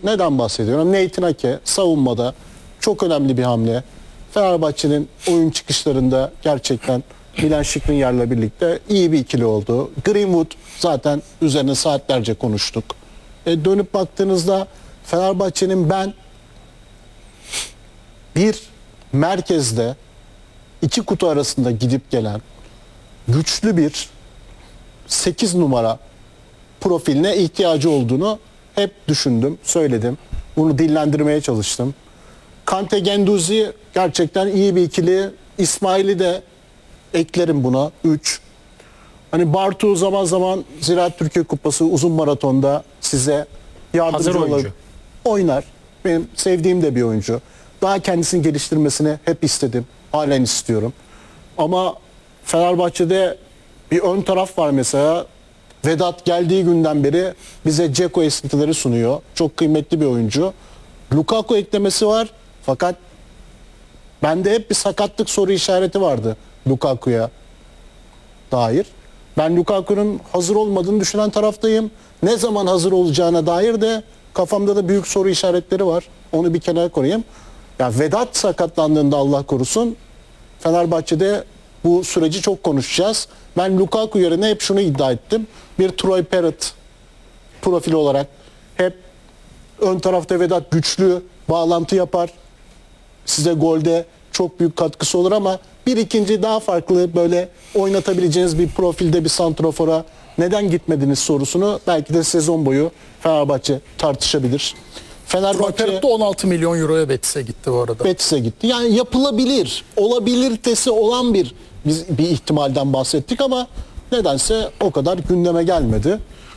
Neden bahsediyorum? Nathan Ake savunmada çok önemli bir hamle. Fenerbahçe'nin oyun çıkışlarında gerçekten Milan Skriniar'la birlikte iyi bir ikili oldu. Greenwood zaten üzerine saatlerce konuştuk. Dönüp baktığınızda Fenerbahçe'nin ben bir merkezde iki kutu arasında gidip gelen güçlü bir 8 numara profiline ihtiyacı olduğunu hep düşündüm, söyledim. Bunu dillendirmeye çalıştım. Kante Guendouzi gerçekten iyi bir ikili. İsmail'i de eklerim buna. 3. Hani Bartu zaman zaman Ziraat Türkiye Kupası uzun maratonda size yardımcı olur. Oynar. Benim sevdiğim de bir oyuncu. Daha kendisini geliştirmesini hep istedim. Halen istiyorum. Ama Fenerbahçe'de bir ön taraf var mesela. Vedat geldiği günden beri bize Dzeko esintileri sunuyor. Çok kıymetli bir oyuncu. Lukaku eklemesi var. Fakat bende hep bir sakatlık soru işareti vardı Lukaku'ya dair. Ben Lukaku'nun hazır olmadığını düşünen taraftayım. Ne zaman hazır olacağına dair de kafamda da büyük soru işaretleri var. Onu bir kenara koyayım. Ya Vedat sakatlandığında Allah korusun Fenerbahçe'de bu süreci çok konuşacağız. Ben Lukaku yerine hep şunu iddia ettim. Bir Troy Parrott profili olarak hep ön tarafta Vedat güçlü bağlantı yapar. Size golde çok büyük katkısı olur ama bir ikinci daha farklı böyle oynatabileceğiniz bir profilde bir santrafora neden gitmediniz sorusunu belki de sezon boyu Fenerbahçe tartışabilir. Fenerbahçe de 16 milyon euroya Betis'e gitti bu arada. Betis'e gitti. Yani yapılabilir, olabilitesi olan bir ihtimalden bahsettik ama nedense o kadar gündeme gelmedi.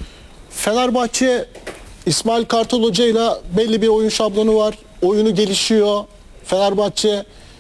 Fenerbahçe İsmail Kartal Hoca ile belli bir oyun şablonu var. Oyunu gelişiyor. Fenerbahçe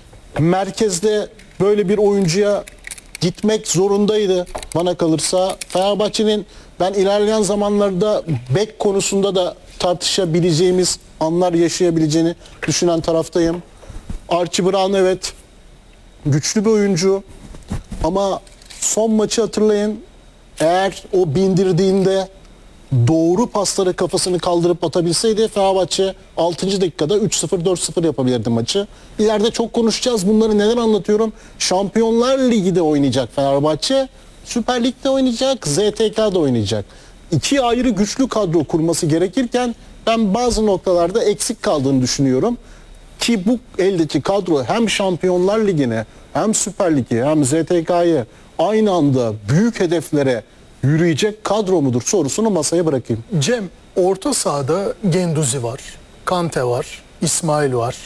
merkezde böyle bir oyuncuya gitmek zorundaydı bana kalırsa. Fenerbahçe'nin ben ilerleyen zamanlarda bek konusunda da tartışabileceğimiz anlar yaşayabileceğini düşünen taraftayım. Archie Brown evet güçlü bir oyuncu ama son maçı hatırlayın. Eğer o bindirdiğinde doğru pasları kafasını kaldırıp atabilseydi Fenerbahçe 6. dakikada 3-0 4-0 yapabilirdi maçı. İleride çok konuşacağız. Bunları neden anlatıyorum? Şampiyonlar Ligi'de oynayacak Fenerbahçe. Süper Lig'de oynayacak. ZTK'da oynayacak. İki ayrı güçlü kadro kurması gerekirken ben bazı noktalarda eksik kaldığını düşünüyorum. Ki bu eldeki kadro hem Şampiyonlar Ligi'ne hem Süper Lig'e hem ZTK'ye aynı anda büyük hedeflere yürüyecek kadro mudur sorusunu masaya bırakayım. Cem, orta sahada Guendouzi var, Kante var, İsmail var.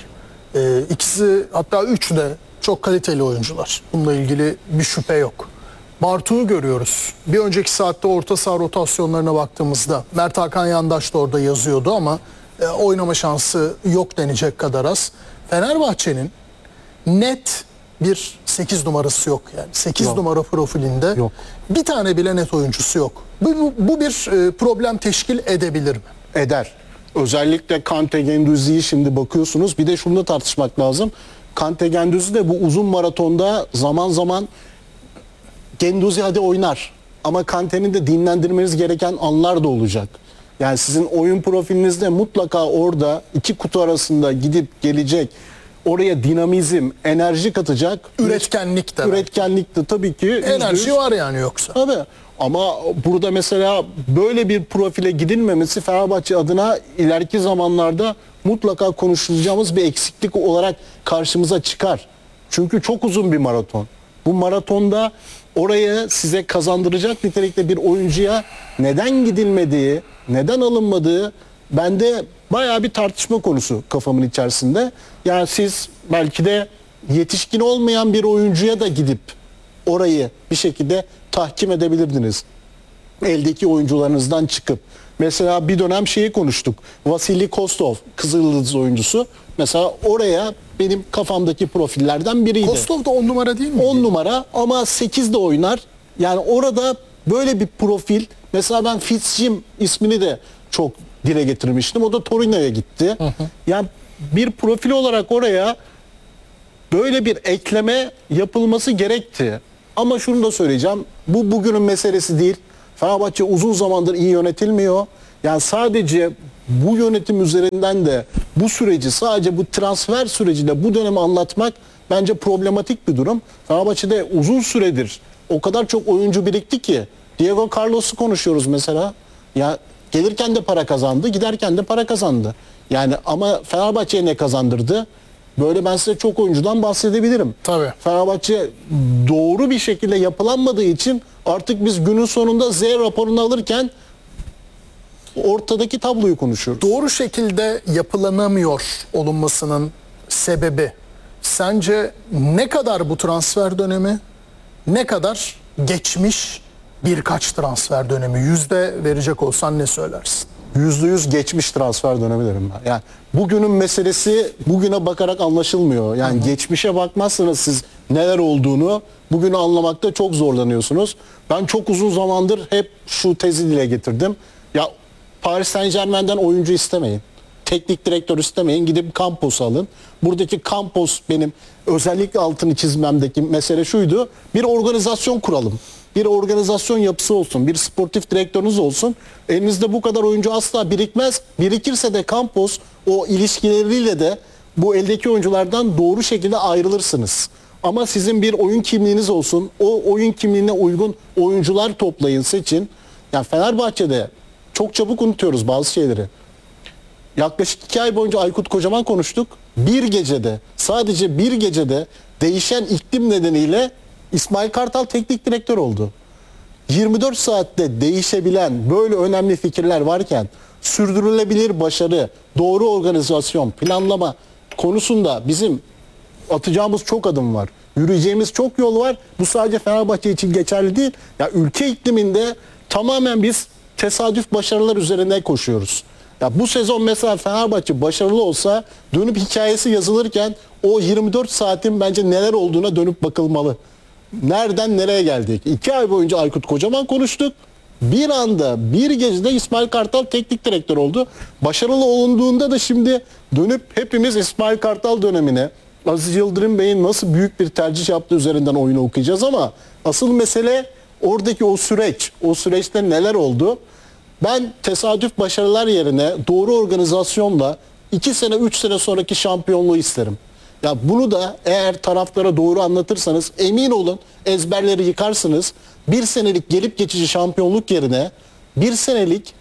İkisi hatta üçü de çok kaliteli oyuncular. Bununla ilgili bir şüphe yok. Bartu'yu görüyoruz. Bir önceki saatte orta saha rotasyonlarına baktığımızda Mert Hakan Yandaş da orada yazıyordu ama oynama şansı yok denecek kadar az. Fenerbahçe'nin net bir 8 numarası yok yani. 8 yok. Numara profilinde yok. Bir tane bile net oyuncusu yok. Bu bir problem teşkil edebilir mi? Eder. Özellikle Kante Guendouzi'yi şimdi bakıyorsunuz. Bir de şunu da tartışmak lazım. Kante Guendouzi de bu uzun maratonda zaman zaman Guendouzi hadi oynar. Ama Kante'nin de dinlendirmeniz gereken anlar da olacak. Yani sizin oyun profilinizde mutlaka orada iki kutu arasında gidip gelecek, oraya dinamizm, enerji katacak. Üretkenlik de. Üretkenlik de tabii ki. Enerji var yani yoksa. Tabii. Ama burada mesela böyle bir profile gidilmemesi Fenerbahçe adına ileriki zamanlarda mutlaka konuşulacağımız bir eksiklik olarak karşımıza çıkar. Çünkü çok uzun bir maraton. Bu maratonda oraya size kazandıracak nitelikte bir oyuncuya neden gidilmediği, neden alınmadığı bende bayağı bir tartışma konusu kafamın içerisinde. Yani siz belki de yetişkin olmayan bir oyuncuya da gidip orayı bir şekilde tahkim edebilirdiniz. Eldeki oyuncularınızdan çıkıp. Mesela bir dönem şeyi konuştuk. Vasily Kostov, Kızılyıldız oyuncusu. Mesela oraya benim kafamdaki profillerden biriydi. Kostov da 10 numara değil mi? 10 numara ama 8 de oynar. Yani orada böyle bir profil. Mesela ben Fitzjim ismini de çok dile getirmiştim. O da Torino'ya gitti. Yani bir profil olarak oraya böyle bir ekleme yapılması gerekti. Ama şunu da söyleyeceğim. Bu bugünün meselesi değil. Fenerbahçe uzun zamandır iyi yönetilmiyor. Yani sadece bu yönetim üzerinden de bu süreci, sadece bu transfer süreciyle bu dönemi anlatmak bence problematik bir durum. Fenerbahçe'de uzun süredir o kadar çok oyuncu birikti ki, Diego Carlos'u konuşuyoruz mesela. Ya gelirken de para kazandı, giderken de para kazandı. Yani ama Fenerbahçe'ye ne kazandırdı? Böyle ben size çok oyuncudan bahsedebilirim. Tabii. Fenerbahçe doğru bir şekilde yapılanmadığı için artık biz günün sonunda Z raporunu alırken ortadaki tabloyu konuşuyoruz. Doğru şekilde yapılanamıyor olunmasının sebebi sence ne kadar bu transfer dönemi, ne kadar geçmiş birkaç transfer dönemi? Yüzde verecek olsan ne söylersin? %100 geçmiş transfer dönemi derim ben. Yani bugünün meselesi bugüne bakarak anlaşılmıyor. Yani geçmişe bakmazsanız siz neler olduğunu bugünü anlamakta çok zorlanıyorsunuz. Ben çok uzun zamandır hep şu tezi dile getirdim. Ya Paris Saint-Germain'den oyuncu istemeyin. Teknik direktör istemeyin. Gidip Campos'u alın. Buradaki Campos benim özellikle altını çizmemdeki mesele şuydu. Bir organizasyon kuralım. Bir organizasyon yapısı olsun. Bir sportif direktörünüz olsun. Elinizde bu kadar oyuncu asla birikmez. Birikirse de Campos o ilişkileriyle de bu eldeki oyunculardan doğru şekilde ayrılırsınız. Ama sizin bir oyun kimliğiniz olsun. O oyun kimliğine uygun oyuncular toplayın, seçin. Yani Fenerbahçe'de çok çabuk unutuyoruz bazı şeyleri. Yaklaşık 2 ay boyunca Aykut Kocaman konuştuk. Bir gecede, sadece bir gecede değişen iklim nedeniyle İsmail Kartal teknik direktör oldu. 24 saatte değişebilen böyle önemli fikirler varken sürdürülebilir başarı, doğru organizasyon, planlama konusunda bizim atacağımız çok adım var. Yürüyeceğimiz çok yol var. Bu sadece Fenerbahçe için geçerli değil. Ya ülke ikliminde tamamen biz tesadüf başarılar üzerine koşuyoruz. Ya bu sezon mesela Fenerbahçe başarılı olsa dönüp hikayesi yazılırken o 24 saatin bence neler olduğuna dönüp bakılmalı. Nereden nereye geldik? 2 ay boyunca Aykut Kocaman konuştuk. Bir anda bir gecede İsmail Kartal teknik direktör oldu. Başarılı olunduğunda da şimdi dönüp hepimiz İsmail Kartal dönemine, Aziz Yıldırım Bey'in nasıl büyük bir tercih yaptığı üzerinden oyunu okuyacağız ama asıl mesele oradaki o süreç. O süreçte neler oldu? Ben tesadüf başarılar yerine doğru organizasyonla 2 sene 3 sene sonraki şampiyonluğu isterim. Ya bunu da eğer taraflara doğru anlatırsanız emin olun ezberleri yıkarsınız. Bir senelik gelip geçici şampiyonluk yerine bir senelik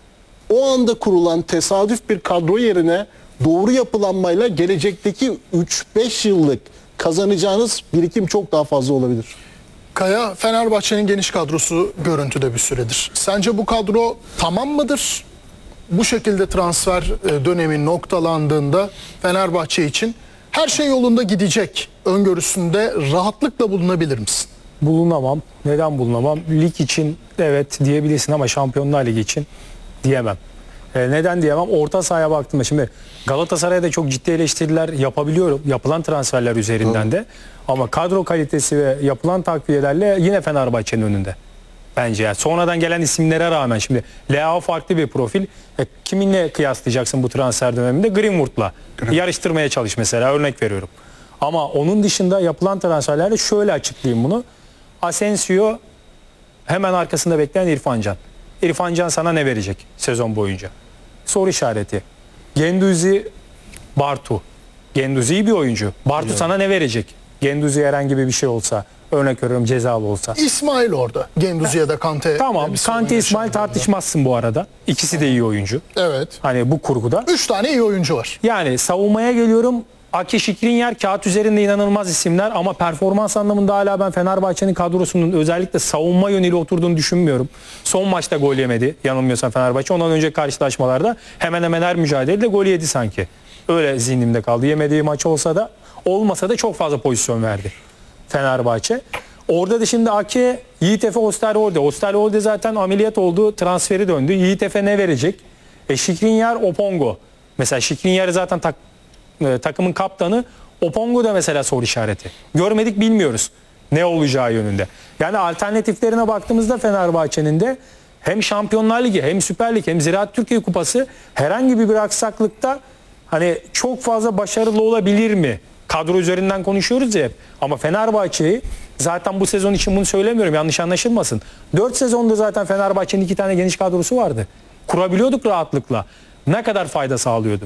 o anda kurulan tesadüf bir kadro yerine doğru yapılanmayla gelecekteki 3-5 yıllık kazanacağınız birikim çok daha fazla olabilir. Kaya, Fenerbahçe'nin geniş kadrosu görüntüde bir süredir. Sence bu kadro tamam mıdır? Bu şekilde transfer dönemi noktalandığında Fenerbahçe için her şey yolunda gidecek öngörüsünde rahatlıkla bulunabilir misin? Bulunamam. Neden bulunamam? Lig için evet diyebilirsin ama Şampiyonlar Ligi için diyemem. Neden diyemem? Orta sahaya baktığımda şimdi Galatasaray'a da çok ciddi eleştiriler yapabiliyorum. Yapılan transferler üzerinden de. Ama kadro kalitesi ve yapılan takviyelerle yine Fenerbahçe'nin önünde. Bence yani sonradan gelen isimlere rağmen şimdi Leao farklı bir profil. Kiminle kıyaslayacaksın bu transfer döneminde? Greenwood'la. Yarıştırmaya çalış mesela, örnek veriyorum. Ama onun dışında yapılan transferlerde şöyle açıklayayım bunu. Asensio, hemen arkasında bekleyen İrfan Can. İrfan Can sana ne verecek sezon boyunca? Soru işareti. Genduzi, Bartu. Genduzi iyi bir oyuncu. Bartu sana ne verecek? Genduzi herhangi bir şey olsa, örnek veriyorum cezalı olsa. İsmail orada. Genduzi ya da Kante. Tamam. Kante İsmail tartışmazsın bu arada. İkisi de iyi oyuncu. Evet. Hani bu kurguda. 3 tane iyi oyuncu var. Yani savunmaya geliyorum. Aki, Şikrinyer kağıt üzerinde inanılmaz isimler ama performans anlamında hala ben Fenerbahçe'nin kadrosunun özellikle savunma yönüyle oturduğunu düşünmüyorum. Son maçta gol yemedi yanılmıyorsam Fenerbahçe. Ondan önceki karşılaşmalarda hemen hemen her mücadelede gol yedi sanki. Öyle zihnimde kaldı. Yemediği maç olmasa da çok fazla pozisyon verdi Fenerbahçe. Orada da şimdi Aki, Yiğit Efe, Osterwolde. Osterwolde zaten ameliyat oldu, transferi döndü. Yiğit Efe ne verecek? Şikrinyer, Opongo. Mesela Şikrinyer zaten takımın kaptanı. Opongo da mesela soru işareti. Görmedik, bilmiyoruz ne olacağı yönünde. Yani alternatiflerine baktığımızda Fenerbahçe'nin de hem Şampiyonlar Ligi hem Süper Lig hem Ziraat Türkiye Kupası herhangi bir aksaklıkta hani çok fazla başarılı olabilir mi? Kadro üzerinden konuşuyoruz ya hep. Ama Fenerbahçe'yi zaten bu sezon için bunu söylemiyorum, yanlış anlaşılmasın. 4 sezonda zaten Fenerbahçe'nin 2 tane geniş kadrosu vardı. kurabiliyorduk rahatlıkla. Ne kadar fayda sağlıyordu?